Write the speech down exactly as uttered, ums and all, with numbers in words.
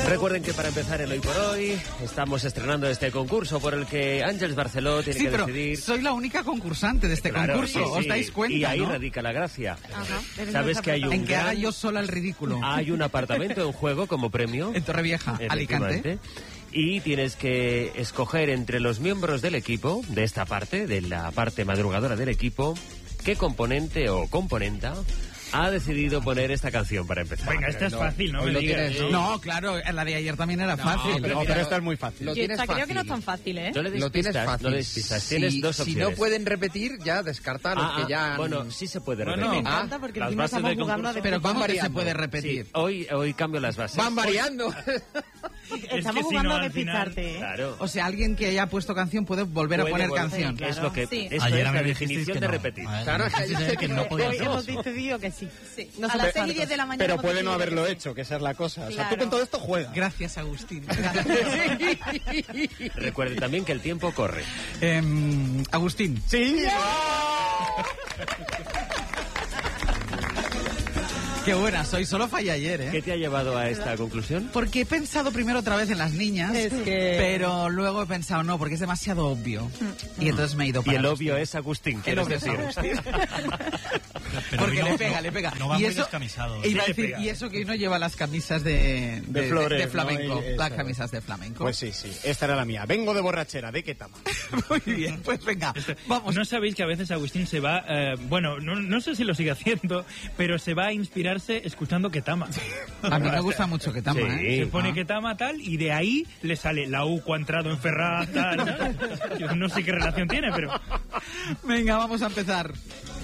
Recuerden que para empezar el Hoy por Hoy estamos estrenando este concurso por el que Ángeles Barceló tiene sí, que pero decidir. Soy la única concursante de este Claro, concurso, sí, sí. ¿os dais cuenta? Y ahí ¿no? radica la gracia. Ajá. Sabes que hay un En que haga gran- yo sola el ridículo. hay un apartamento en juego como premio. En Torrevieja, Alicante. Efectivamente. Y tienes que escoger entre los miembros del equipo, de esta parte, de la parte madrugadora del equipo, qué componente o componenta ha decidido poner esta canción para empezar. Venga, esta es fácil, no me lo digas. tienes, No, claro, la de ayer también era fácil. pero No, mira, pero esta es muy fácil. Lo Yo tienes esta creo fácil. que no es tan fácil, ¿eh? No le des Lo tienes pistas, fácil. no le des pistas. Si- Tienes dos Si opciones. no pueden repetir, ya descarta a los Ah, que ah, ya... han- Bueno, sí se puede Bueno, repetir. Me encanta Ah, porque las encima bases estamos del jugando concurso. de Pero ¿cómo que se variando. puede Sí, repetir? hoy, hoy cambio las bases. Van variando. Estamos que si jugando no, a al final- despistarte, ¿eh? Claro. O sea, alguien que haya puesto canción puede volver Puede a poner volver- canción. claro. Es lo que Sí. esto Ayer es me la dijisteis definición que de no. repetir. A ver, Claro, me dijisteis que no podía Hoy ser. hemos decidido que sí. Sí. No A son las seis y tantos. diez de la mañana. Pero hemos puede no decidido haberlo que sí. hecho, que esa es la cosa. O sea, Claro. tú con todo esto juegas. Gracias, Agustín. Recuerden también que el tiempo corre. Em, Agustín. ¡Sí! Qué buena soy, solo fallé ayer, ¿eh? ¿Qué te ha llevado a esta conclusión? Porque he pensado primero otra vez en las niñas, Es que- pero luego he pensado, no, porque es demasiado obvio. Y entonces me he ido Y para el Agustín. obvio es Agustín, El ¿quieres obvio es decir? Agustín. Pero Porque hoy le no- pega, no- le pega. no va y muy eso, descamisado. e iba a Sí, le decir, pega. y eso que hoy no lleva las camisas de, de, De flores, de ¿no? flamenco. Y- Las eso. camisas de flamenco. Pues sí, sí. Esta era la mía. Vengo de borrachera. ¿De qué tama? Muy bien, pues venga, vamos. ¿No sabéis que a veces Agustín se va, eh, bueno, no, no sé si lo sigue haciendo, pero se va a inspirarse escuchando Ketama. A mí me gusta mucho que tama, Sí. ¿eh? Se pone Ah. Ketama tal y de ahí le sale la U ha entrado en Ferraz tal. Yo no sé qué relación tiene, pero... Venga, vamos a empezar.